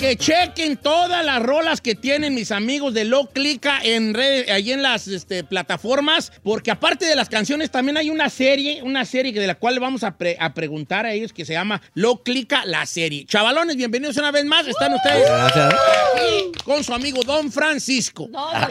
que chequen todas las rolas que tienen mis amigos de Low Clica ahí en las plataformas, porque aparte de las canciones también hay una serie de la cual le vamos a preguntar a ellos que se llama Low Clica, la serie. Chavalones, bienvenidos una vez más. Están ustedes aquí con su amigo Don Francisco.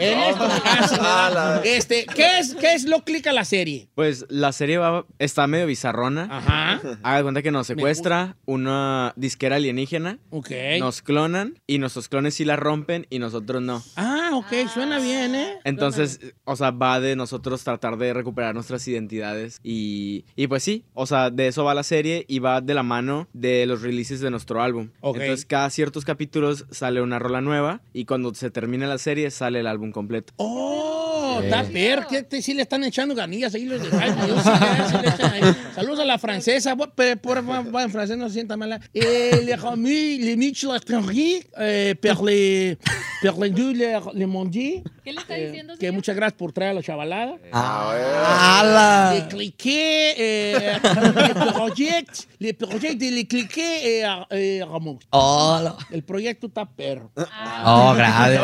¿Qué es Low Clica, la serie? Pues la serie está medio bizarrona. Ajá. Haga cuenta que nos secuestra una disquera alienígena. Ok. Nos clonan y nuestros clones sí la rompen y nosotros no. Ah, ok, suena bien, ¿eh? Entonces, o sea, va de nosotros tratar de recuperar nuestras identidades y pues sí, o sea, de eso va la serie y va de la mano de los releases de nuestro álbum. Ok. Entonces, cada ciertos capítulos sale una rola nueva y cuando se termina la serie sale el álbum completo. Oh, está perro, que sí le están echando ganillas ahí los de Saludos a la francesa, por en francés no se sienta mala. Les amis, les miches, la estranger, per les deux, les mondis. ¿Qué le está diciendo, Que señor? muchas gracias por traer a la chavalada. ¡Hala! Le cliqué, le project de le cliqué, Ramón. ¡Hola! El proyecto está perro. ¡Oh, gracias!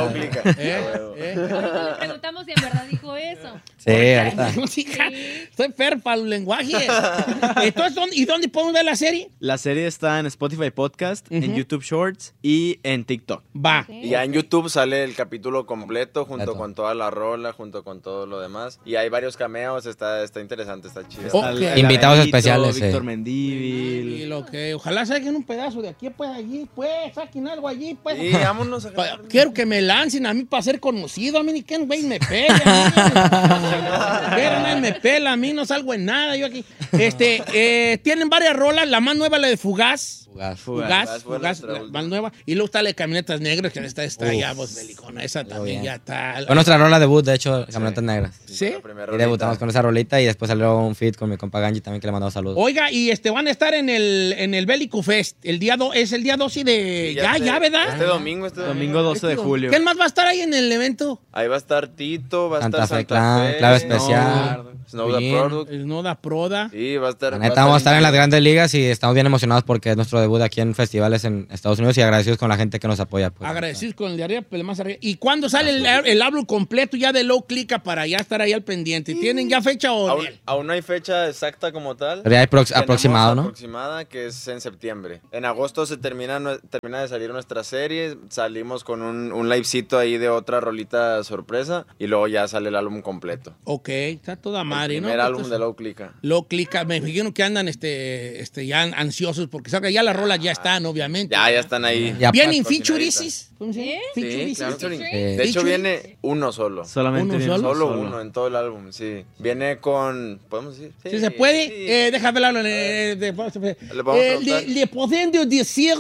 Le preguntamos si en verdad dijo eso. Sí, ahorita. Estoy perro para el lenguaje. Entonces, ¿y dónde podemos ver la serie? La serie está en Spotify Podcast, en YouTube Shorts y en TikTok. Va. Y ya en YouTube sale el capítulo completo junto con toda la rola, junto con todo lo demás. Y hay varios cameos, está interesante, está chido. Ok. Invitados Arenito, especiales, Víctor Y Mendívil. lo que, ojalá saquen un pedazo de aquí, pues allí, pues, saquen algo allí, pues. Y vámonos a Quiero que me lancen a mí para ser conocido. A mí ni que güey me pela. Pero nadie me pela, a mí no salgo en nada. Yo aquí. Tienen varias rolas. La más nueva, la de Fugaz. Fugaz, la más nueva. Y luego está la de Camionetas Negras, que está ya, vos, belicona. Esa también ya está. Fue nuestra rola debut, de hecho, Camionetas Negras. ¿Sí? Y debutamos con esa rolita y después salió un feat con mi compa Ganji también que le mandaba saludos. Oiga, y van a estar en el Bélico Fest. Es el día 12 de... Ya, ¿verdad? Este domingo. Domingo 12 de julio. ¿Quién más va a estar ahí en el evento? Ahí va a estar Tito, va a Santa estar Fe Santa Clan, Fe. Clave Especial. Snowda Bien, Product. Snowda Proda. Sí, va a estar. La neta, vamos a estar en las grandes ligas y estamos bien emocionados porque es nuestro debut aquí en festivales en Estados Unidos y agradecidos con la gente que nos apoya. Pues. Agradecidos con el de arriba, pero el más arriba. ¿Y cuándo sale el álbum completo ya de Low Clica para ya estar ahí al pendiente? ¿Tienen ya fecha o...? Aún no hay fecha exacta como tal. Pero ya hay Tenemos aproximado, ¿no? Aproximada, que es en septiembre. En agosto se termina de salir nuestra serie. Salimos con un livecito ahí de otra rolita sorpresa. Y luego ya sale el álbum completo. Ok, está toda madre, El ¿no? primer álbum Entonces, de Low Clica. Low Clica, me imagino que andan ya ansiosos porque salga ya las rolas ya están, obviamente. Ya están ahí. Ya, ¿Vienen pues, featureisis? ¿Cómo se llama? Sí, Featureisis. claro. De ¿Featuring? hecho, viene uno solo. Solamente ¿Uno viene solo? Solo uno en todo el álbum, sí. Viene con... ¿Podemos decir? ¿Sí se puede? Sí. Déjame hablarlo. Le vamos a preguntar. Le podemos decir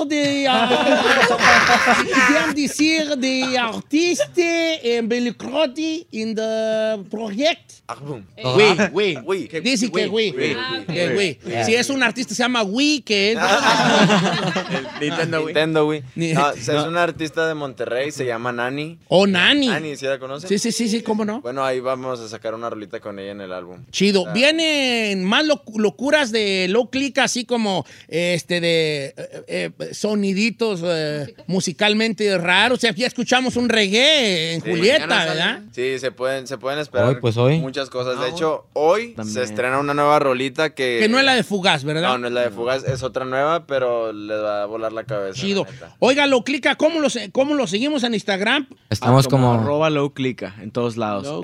de artiste en Bellicroti en el proyecto. Álbum. Oui. Dice que oui. Que oui. Yeah. Si es un artista se llama Wii, que es... Nintendo Wii. Ni- No, es una artista de Monterrey, se llama Nani. Oh, Nani. Nani, ¿sí la conoces? Sí, ¿cómo no? Bueno, ahí vamos a sacar una rolita con ella en el álbum. Chido. Vienen más locuras de Low Click, así como soniditos musicalmente raros. O sea, ya escuchamos un reggae en Sí, Julieta, mañana sale. ¿verdad? Sí, se pueden esperar Hoy, pues, hoy. muchas cosas. De hecho, hoy También. se estrena una nueva rolita Que no es la de Fugaz, ¿verdad? No es la de Fugaz, es otra nueva, pero les va a volar la cabeza. Chido. la neta. Oiga, Low Click, ¿cómo lo seguimos en Instagram? Estamos como... @Low Clica en todos lados. Low-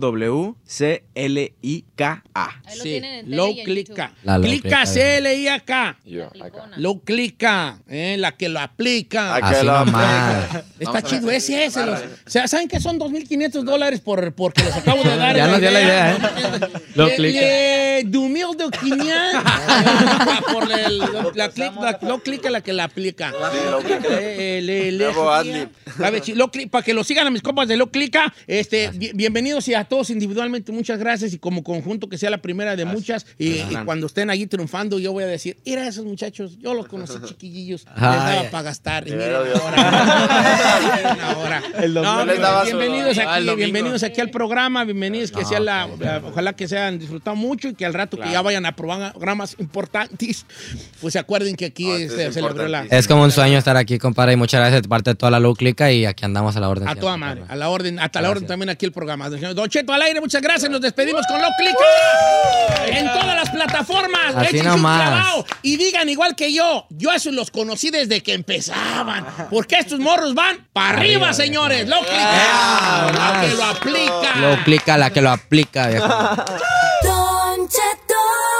LOWCLIKA. Ahí lo tienen en tele Low y en Click. YouTube. La Low Clica, Clica. CLIAK. Yo, acá. Aplicona. Low Click, la que lo aplica. Acá Así la- nomás. Está chido ese. O sea, ¿saben que son $2,500 porque les acabo de dar? Ya nos dio la idea, ¿eh? Low Click. Le dumir de opinión por la Low Click, la que la aplica. Sí, Low Clica. Le Nuevo Adlib. Para que lo sigan a mis compas de Low Clica. Bienvenidos y a todos individualmente, muchas gracias. Y como conjunto, que sea la primera de muchas. Y cuando estén allí triunfando, yo voy a decir, mira esos muchachos, yo los conocí chiquillillos, les daba para gastar. Y mira ahora. Bienvenidos aquí al programa, bienvenidos que sea ojalá que se hayan disfrutado mucho y que al rato que ya vayan a programas importantes, pues se acuerden que aquí se celebró la... Es como un sueño estar aquí, compadre, y muchas gracias de parte de toda la Low Clica y aquí andamos a la orden. A toda madre, a la orden, hasta la orden también aquí el programa. Don Cheto al aire, muchas gracias, nos despedimos con Low Clica en todas las plataformas. Así nomás. Y digan igual que yo esos los conocí desde que empezaban, porque estos morros van para arriba, señores. Low Clica, la que lo aplica. Low Clica, la que lo aplica, viejo. Don Cheto.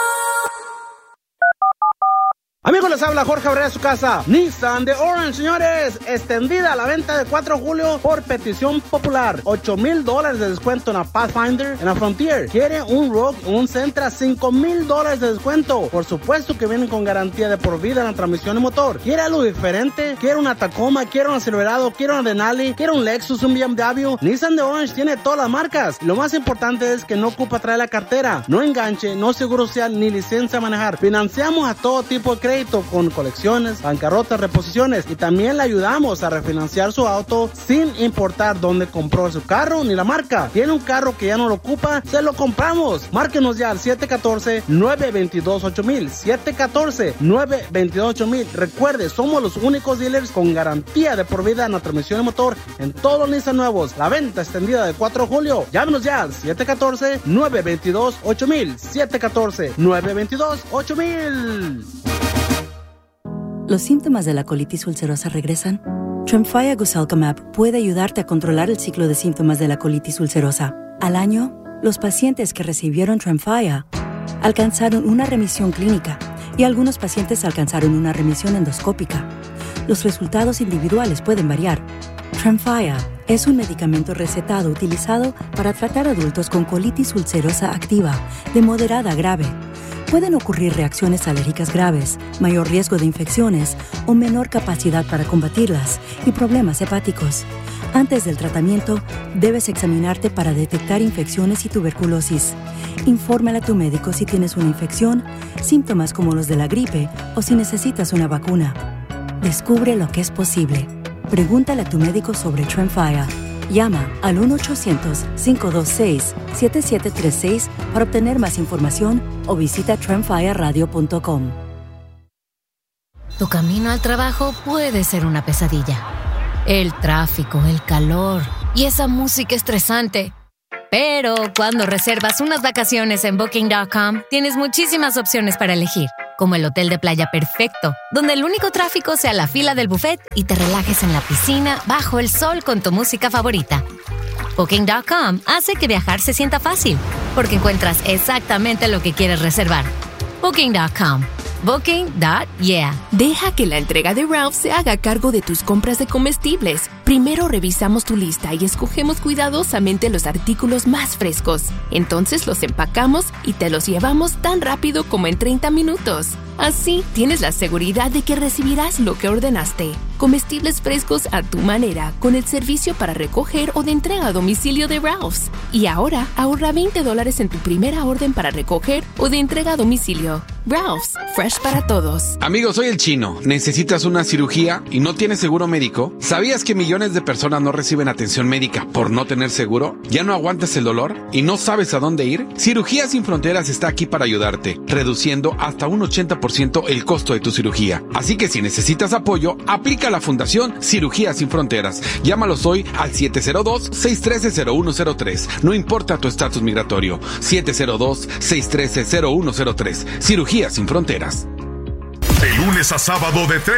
Amigos, les habla Jorge Abreu de su casa. Nissan de Orange, señores. Extendida la venta de 4 de julio por petición popular. $8,000 de descuento en la Pathfinder, en la Frontier. ¿Quiere un Rogue o un Sentra? $5,000 de descuento. Por supuesto que vienen con garantía de por vida en la transmisión y motor. ¿Quiere algo diferente? ¿Quiere una Tacoma? ¿Quiere una Silverado? ¿Quiere una Denali? ¿Quiere un Lexus? ¿Un BMW? Nissan de Orange tiene todas las marcas. Lo más importante es que no ocupa traer la cartera, no enganche, no seguro social ni licencia a manejar. Financiamos a todo tipo de crédito con colecciones, bancarrotas, reposiciones y también le ayudamos a refinanciar su auto sin importar dónde compró su carro ni la marca. ¿Tiene un carro que ya no lo ocupa? Se lo compramos. Márquenos ya al 714-922-8000. 714-922-8000. Recuerde, somos los únicos dealers con garantía de por vida en la transmisión y motor en todos los Nissan nuevos. La venta extendida de 4 de julio. Llámenos ya al 714-922-8000. 714-922-8000. ¿Los síntomas de la colitis ulcerosa regresan? Tremfya Guselkumab puede ayudarte a controlar el ciclo de síntomas de la colitis ulcerosa. Al año, los pacientes que recibieron Tremfya alcanzaron una remisión clínica y algunos pacientes alcanzaron una remisión endoscópica. Los resultados individuales pueden variar. Tremfya es un medicamento recetado utilizado para tratar adultos con colitis ulcerosa activa de moderada a grave. Pueden ocurrir reacciones alérgicas graves, mayor riesgo de infecciones o menor capacidad para combatirlas y problemas hepáticos. Antes del tratamiento, debes examinarte para detectar infecciones y tuberculosis. Infórmale a tu médico si tienes una infección, síntomas como los de la gripe o si necesitas una vacuna. Descubre lo que es posible. Pregúntale a tu médico sobre Tremfya. Llama al 1-800-526-7736 para obtener más información o visita tremfyaradio.com. Tu camino al trabajo puede ser una pesadilla. El tráfico, el calor y esa música estresante. Pero cuando reservas unas vacaciones en Booking.com, tienes muchísimas opciones para elegir, como el hotel de playa perfecto, donde el único tráfico sea la fila del buffet y te relajes en la piscina bajo el sol con tu música favorita. Booking.com hace que viajar se sienta fácil, porque encuentras exactamente lo que quieres reservar. Booking.com. Booking.yeah. Deja que la entrega de Ralph se haga cargo de tus compras de comestibles. Primero revisamos tu lista y escogemos cuidadosamente los artículos más frescos. Entonces los empacamos y te los llevamos tan rápido como en 30 minutos. Así tienes la seguridad de que recibirás lo que ordenaste. Comestibles frescos a tu manera, con el servicio para recoger o de entrega a domicilio de Ralph's. Y ahora ahorra $20 en tu primera orden para recoger o de entrega a domicilio. Ralph's, fresh para todos. Amigo, soy el Chino. ¿Necesitas una cirugía y no tienes seguro médico? ¿Sabías que millones de personas no reciben atención médica por no tener seguro? ¿Ya no aguantas el dolor y no sabes a dónde ir? Cirugías Sin Fronteras está aquí para ayudarte, reduciendo hasta un 80% el costo de tu cirugía. Así que si necesitas apoyo, aplica a la Fundación Cirugías Sin Fronteras. Llámalos hoy al 702-613-0103. No importa tu estatus migratorio. 702-613-0103. Cirugías Sin Fronteras. De lunes a sábado de 3